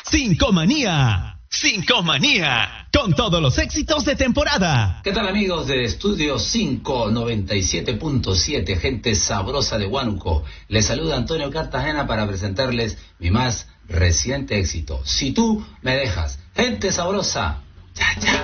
Cinco Manía. Cinco Manía. Con todos los éxitos de temporada. ¿Qué tal, amigos de Estudio 597.7, gente sabrosa de Huánuco? Les saluda Antonio Cartagena para presentarles mi más reciente éxito. Si tú me dejas, gente sabrosa. Ya, ya.